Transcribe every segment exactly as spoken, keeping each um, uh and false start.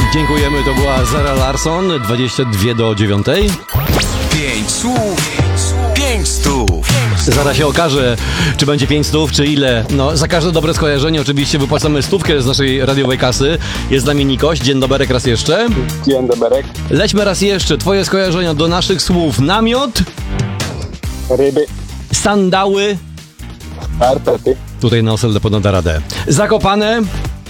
Dziękujemy, to była Zara Larsson, dwadzieścia dwa do dziewiątej. Pięć słów, pięć stów. Zaraz się okaże, czy będzie pięć stów, czy ile. No, za każde dobre skojarzenie oczywiście wypłacamy stówkę z naszej radiowej kasy. Jest z nami Nikoś. Dzień dobry raz jeszcze. Dzień dobry. Lećmy raz jeszcze. Twoje skojarzenia do naszych słów. Namiot. Ryby. Sandały. Skarpety. Tutaj na Osel podam radę. Zakopane.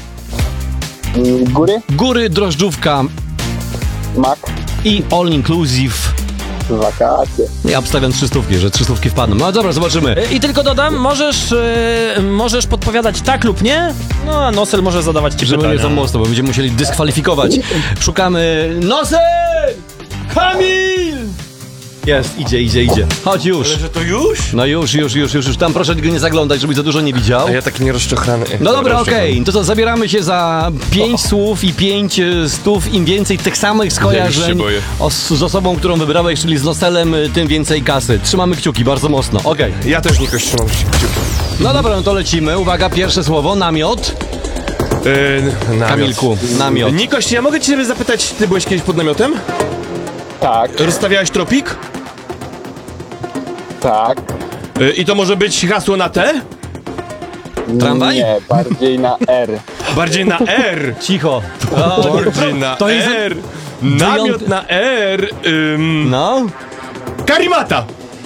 Góry. Góry, drożdżówka Mak. i all inclusive. Wakacje. Ja obstawiam trzy stówki, że trzy stówki wpadną. No dobra, zobaczymy. I tylko dodam, możesz, yy, możesz podpowiadać tak lub nie, no a Nosel może zadawać ci Żeby pytania. nie za mocno, bo będziemy musieli dyskwalifikować. Szukamy... Nosel! Kamil! Jest, idzie, idzie, idzie. Chodź już. Ale że to już? No już, już, już, już, już. Tam proszę go nie zaglądać, żebyś za dużo nie widział. A ja taki nierozczochrany. No dobra, okej. Okay. To co, zabieramy się za pięć słów i pięć e, stów. Im więcej tych samych skojarzeń Ja już się o, z osobą, którą wybrałeś, czyli z Noselem, tym więcej kasy. Trzymamy kciuki bardzo mocno. Okej. Okay. Ja też Nikoś trzymam kciuki. No dobra, no to lecimy. Uwaga, pierwsze słowo. Namiot. Yy, namiot. Kamilku, namiot. Nikoś, ja mogę cię zapytać, ty byłeś kiedyś pod namiotem? Tak. Rozstawiałeś tropik? Tak. Yy, I to może być hasło na T? Tramwaj? Nie, bardziej na R. Bardziej na R. Cicho. Bardziej na To jest- R. Namiot na R. Ym, No. Karimata.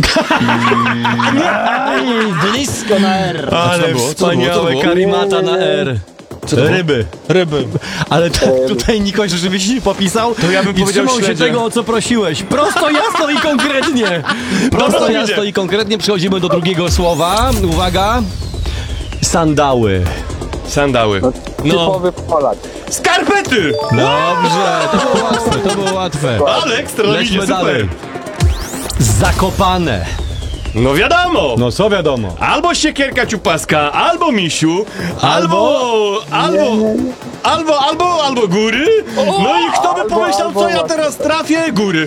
Blisko na R. Ale było? Co wspaniałe to było? Karimata na R. Ryby. Ryby. Ale t- tutaj Nikoś rzeczywiście popisał To ja bym i powiedział trzymał się śledzie. tego, o co prosiłeś. Prosto, jasno i konkretnie. Prosto, Dobra, jasno idzie. i konkretnie. Przechodzimy do drugiego słowa. Uwaga. Sandały. Sandały. No. Typowy Polak. Skarpety! Dobrze, to było łatwe, to było łatwe. Ale ekstra, no Lećmy widzicie, dalej. super. Zakopane. No wiadomo. No co wiadomo. Albo siekierka ciupaska, albo misiu, albo, albo, albo, albo, albo góry. No i kto by albo, pomyślał, albo co ja właśnie. teraz trafię? Góry.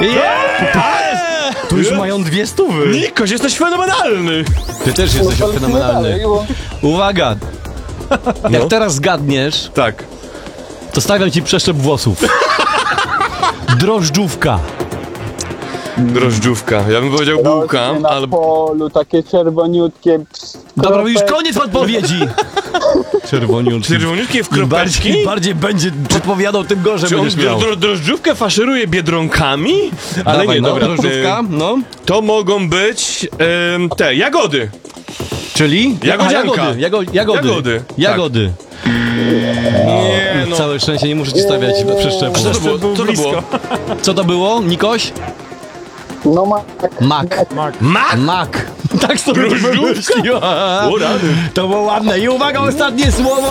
Tu już mają dwie stówy. Nikoś, jesteś fenomenalny. Ty też jesteś fenomenalny. Uwaga. Jak No. teraz zgadniesz, Tak. to stawiam ci przeszczep włosów. Drożdżówka. Drożdżówka. Ja bym powiedział bułka, Rośnie na albo... polu, takie czerwoniutkie. Dobra, już koniec odpowiedzi. Czerwoniutki. Czerwoniutkie w Im bardziej, kropeczki? im bardziej będzie podpowiadał, tym gorzej Czy on będziesz miał. dro, dro, drożdżówkę faszeruje biedronkami? Ale Dawaj, nie, no, dobra. drożdżówka, y, no. To mogą być em, te, jagody. Czyli? Jagodzianka. Aha, jagody, jago, jagody. Jagody, Jagody. Nie, no. Całe szczęście, nie muszę ci stawiać przeszczepu. Co to było? Co to było? Co to było, Nikoś? No ma. Mak. Mak? Mak. Tak sobie to Drożdżówka? wymyśliła. O, rany. To było ładne. I uwaga, ostatnie słowo.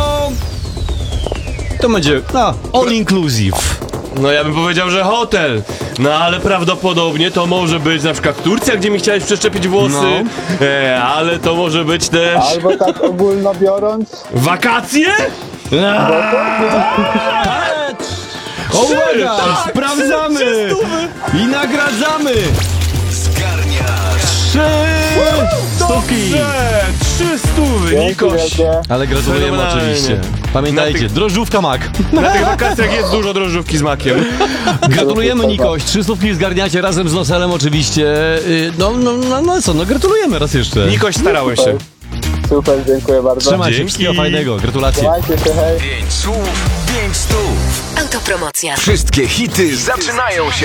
To będzie, no, all inclusive. No ja bym powiedział, że hotel. No ale prawdopodobnie to może być na przykład Turcja, gdzie mi chciałeś przeszczepić włosy. E, ale to może być też Albo tak ogólno biorąc. wakacje? O, uwaga, tak, sprawdzamy trzy stówy. i nagradzamy. Zgarniasz. Trzy stówki. Dobrze, trzy stówy, Dzięki Nikoś. wielkie. Ale gratulujemy Fenomenalnie. oczywiście. Pamiętajcie, Na tych- drożdżówka mak. Na tych wakacjach jest dużo drożdżówki z makiem. Gratulujemy, Nikoś. Trzy stówki zgarniacie razem z Noselem oczywiście. Y, No, no, no, no co, no gratulujemy raz jeszcze. Nikoś, starałeś się. Super, dziękuję bardzo. Trzymaj się, Dzięki. wszystkiego fajnego. Gratulacje. Trzymajcie się, hej. Pięć słów, pięć stów. Autopromocja. Wszystkie hity zaczynają się